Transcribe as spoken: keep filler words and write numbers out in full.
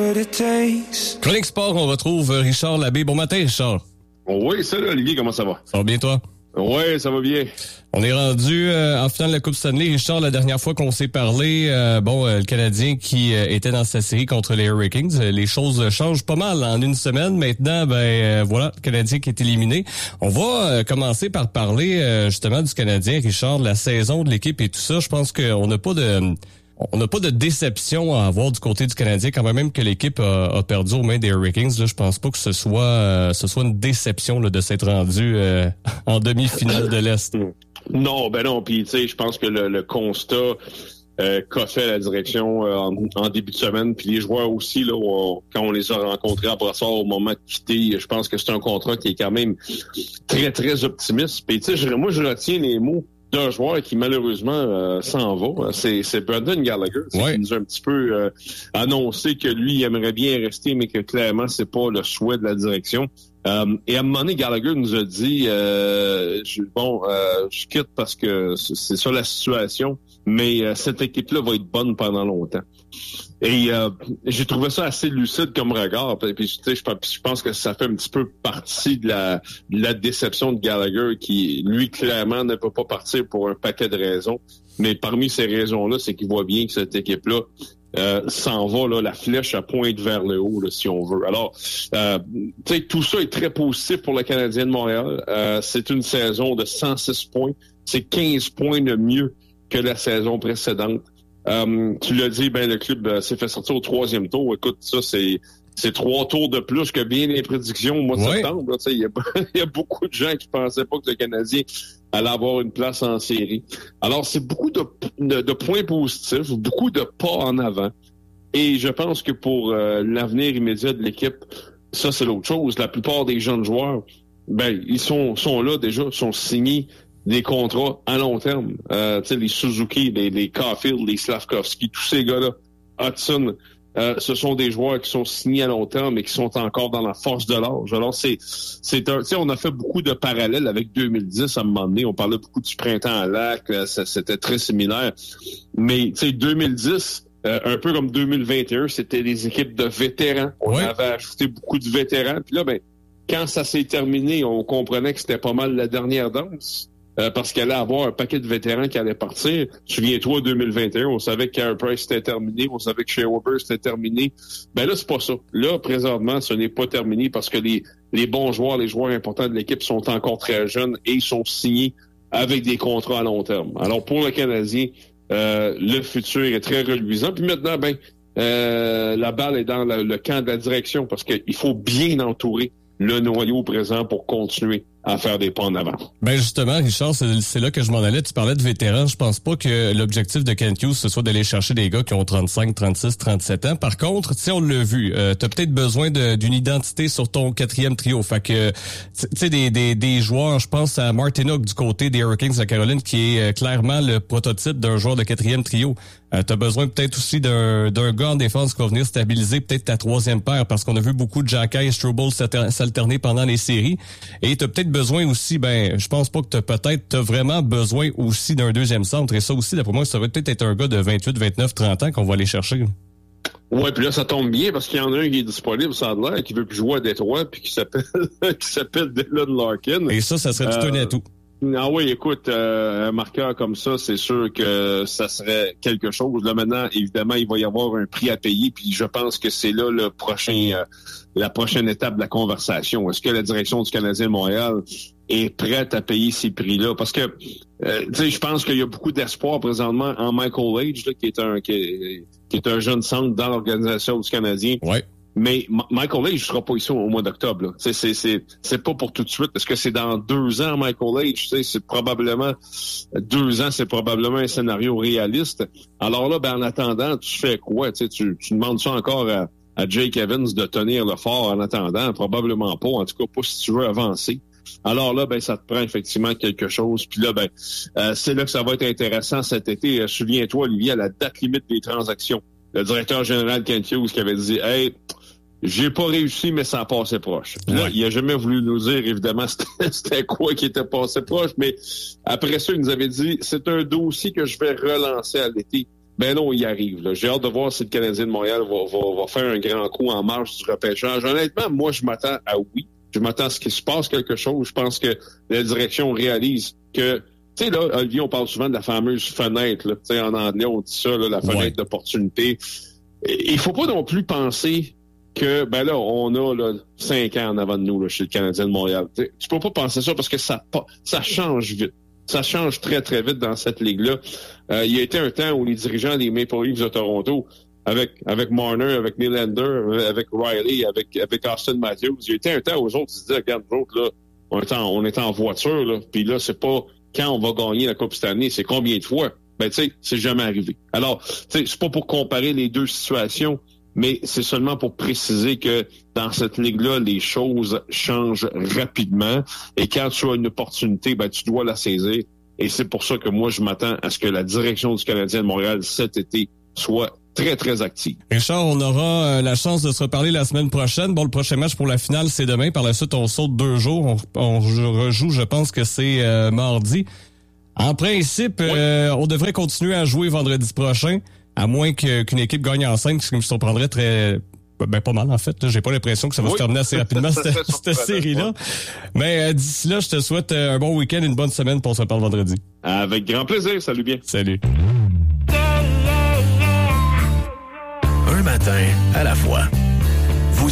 Chronique Sport, on retrouve Richard Labbé. Bon matin, Richard. Oui, salut Olivier, comment ça va? Ça va bien, toi? Oui, ça va bien. On est rendu euh, en finale de la Coupe Stanley. Richard, la dernière fois qu'on s'est parlé, euh, bon, euh, le Canadien qui euh, était dans sa série contre les Hurricanes, euh, les choses changent pas mal en une semaine. Maintenant, ben euh, voilà, le Canadien qui est éliminé. On va euh, commencer par parler euh, justement du Canadien, Richard, de la saison de l'équipe et tout ça. Je pense qu'on n'a pas de... On n'a pas de déception à avoir du côté du Canadien, quand même que l'équipe a, a perdu aux mains des Hurricanes. Là, je pense pas que ce soit euh, ce soit une déception là, de s'être rendu euh, en demi-finale de l'Est. Non, ben non. Puis tu sais, je pense que le, le constat euh, qu'a fait la direction euh, en, en début de semaine, puis les joueurs aussi, là, on, quand on les a rencontrés à Brassard au moment de quitter, je pense que c'est un contrat qui est quand même très, très optimiste. Puis tu sais, moi, je retiens les mots d'un joueur qui malheureusement euh, s'en va, c'est, c'est Brendan Gallagher, ouais. qui nous a un petit peu euh, annoncé que lui il aimerait bien rester, mais que clairement c'est pas le souhait de la direction. Euh, et à un moment donné, Gallagher nous a dit euh, je, bon, euh, je quitte parce que c'est, c'est ça la situation, mais euh, cette équipe-là va être bonne pendant longtemps. Et euh, j'ai trouvé ça assez lucide comme regard. Puis, tu sais, je, je pense que ça fait un petit peu partie de la, de la déception de Gallagher qui, lui, clairement, ne peut pas partir pour un paquet de raisons. Mais parmi ces raisons-là, c'est qu'il voit bien que cette équipe-là euh, s'en va, là, la flèche à pointe vers le haut, là, si on veut. Alors, euh, tu sais, tout ça est très positif pour le Canadien de Montréal. Euh, c'est une saison de cent six points. C'est quinze points de mieux que la saison précédente. Um, tu l'as dit, ben le club euh, s'est fait sortir au troisième tour. Écoute, ça, c'est c'est trois tours de plus que bien les prédictions au mois de ouais. septembre. Il y, y a beaucoup de gens qui pensaient pas que le Canadien allait avoir une place en série. Alors, c'est beaucoup de, de, de points positifs, beaucoup de pas en avant. Et je pense que pour euh, l'avenir immédiat de l'équipe, ça, c'est l'autre chose. La plupart des jeunes joueurs, ben ils sont, sont là déjà, sont signés des contrats à long terme. Euh, tu sais, les Suzuki, les, les Caulfield, les Slavkovski, tous ces gars-là, Hudson, euh, ce sont des joueurs qui sont signés à long terme et qui sont encore dans la force de l'âge. Alors, c'est, c'est un, tu sais, on a fait beaucoup de parallèles avec deux mille dix à un moment donné. On parlait beaucoup du printemps à Lac, ça, c'était très similaire. Mais, tu sais, deux mille dix, euh, un peu comme deux mille vingt et un, c'était des équipes de vétérans. On ouais. avait ajouté beaucoup de vétérans. Puis là, ben, quand ça s'est terminé, on comprenait que c'était pas mal la dernière danse. Euh, parce qu'il allait avoir un paquet de vétérans qui allaient partir. Souviens-toi, deux mille vingt et un, on savait que Carey Price était terminé, on savait que Shea Weber c'était terminé. Ben là, c'est pas ça. Là, présentement, ce n'est pas terminé parce que les, les bons joueurs, les joueurs importants de l'équipe sont encore très jeunes et ils sont signés avec des contrats à long terme. Alors, pour le Canadien, euh, le futur est très reluisant. Puis maintenant, ben, euh, la balle est dans le, le camp de la direction parce qu'il faut bien entourer le noyau présent pour continuer à faire des pas en avant. Ben justement, Richard, c'est, c'est là que je m'en allais. Tu parlais de vétérans. Je pense pas que l'objectif de Kent Hughes, ce soit d'aller chercher des gars qui ont trente-cinq, trente-six, trente-sept ans. Par contre, tu sais, on l'a vu, euh, t'as peut-être besoin de, d'une identité sur ton quatrième trio. Fait que, tu sais, des, des, des joueurs, je pense à Martin Hook du côté des Hurricanes de Caroline, qui est clairement le prototype d'un joueur de quatrième trio. Euh, t'as besoin peut-être aussi d'un, d'un gars en défense qui va venir stabiliser peut-être ta troisième paire, parce qu'on a vu beaucoup de Jacky et Struble s'alterner pendant les séries. Et t'as peut-être besoin aussi, ben, je pense pas que t'as peut-être, t'as vraiment besoin aussi d'un deuxième centre. Et ça aussi, d'après moi, ça va peut-être être un gars de vingt-huit, vingt-neuf, trente ans qu'on va aller chercher. Ouais, puis là, ça tombe bien parce qu'il y en a un qui est disponible, ça a l'air, qui veut plus jouer à Détroit, puis qui s'appelle, qui s'appelle Dylan Larkin. Et ça, ça serait tout euh, un atout. Ah oui, écoute, euh, un marqueur comme ça, c'est sûr que ça serait quelque chose. Là maintenant, évidemment, il va y avoir un prix à payer, puis je pense que c'est là le prochain, euh, la prochaine étape de la conversation. Est-ce que la direction du Canadien de Montréal est prête à payer ces prix-là? Parce que, euh, tu sais, je pense qu'il y a beaucoup d'espoir présentement en Michael Age, là, qui est un qui est, qui est un jeune centre dans l'organisation du Canadien. Ouais. Mais Ma- Michael Age ne sera pas ici au mois d'octobre. Là. C'est, c'est, c'est, c'est pas pour tout de suite. Est-ce que c'est dans deux ans, Michael Age? Tu sais, c'est probablement deux ans, c'est probablement un scénario réaliste. Alors là, ben en attendant, tu fais quoi? Tu sais, tu, tu demandes ça encore à, à Jake Evans de tenir le fort en attendant? Probablement pas. En tout cas, pas si tu veux avancer. Alors là, ben ça te prend effectivement quelque chose. Puis là, ben euh, c'est là que ça va être intéressant cet été. Euh, souviens-toi, Olivier, à la date limite des transactions. Le directeur général Kent Hughes qui avait dit « Hey, j'ai pas réussi, mais ça a passé proche. » Là, ouais. Il a jamais voulu nous dire, évidemment, c'était, c'était quoi qui était passé proche, mais après ça, il nous avait dit « C'est un dossier que je vais relancer à l'été. » ben non, il arrive. Là. J'ai hâte de voir si le Canadien de Montréal va, va, va faire un grand coup en marche du repêchage. Honnêtement, moi, je m'attends à oui. Je m'attends à ce qu'il se passe quelque chose. Je pense que la direction réalise que, tu sais, là, Olivier, on parle souvent de la fameuse fenêtre. Tu sais, en anglais, on dit ça, là, la fenêtre ouais. d'opportunité. Il faut pas non plus penser que, ben là, on a là, cinq ans en avant de nous là, chez le Canadien de Montréal. T'sais, tu peux pas penser ça parce que ça, ça change vite. Ça change très, très vite dans cette ligue-là. Euh, il y a été un temps où les dirigeants des Maple Leafs de Toronto, avec avec Marner, avec Nylander, avec Riley, avec avec Austin Matthews, il y a été un temps où les autres se disaient, regarde, nous autres, là, on est en, on est en voiture, là, puis là, c'est pas quand on va gagner la Coupe cette année, c'est combien de fois? Ben, tu sais, c'est jamais arrivé. Alors, tu sais, c'est pas pour comparer les deux situations, mais c'est seulement pour préciser que dans cette ligue-là, les choses changent rapidement. Et quand tu as une opportunité, ben, tu dois la saisir. Et c'est pour ça que moi, je m'attends à ce que la direction du Canadien de Montréal cet été soit très, très active. Richard, on aura euh, la chance de se reparler la semaine prochaine. Bon, le prochain match pour la finale, c'est demain. Par la suite, on saute deux jours. On, on rejoue, je pense que c'est euh, mardi. En principe, oui. euh, on devrait continuer à jouer vendredi prochain. À moins que, qu'une équipe gagne en cinq, ce qui me surprendrait très, ben pas mal en fait. Là. J'ai pas l'impression que ça va oui. se terminer assez rapidement cette, cette série-là. Mais euh, d'ici là, je te souhaite un bon week-end, une bonne semaine, pour on se reparle vendredi. Avec grand plaisir. Salut bien. Salut. Un matin à la fois.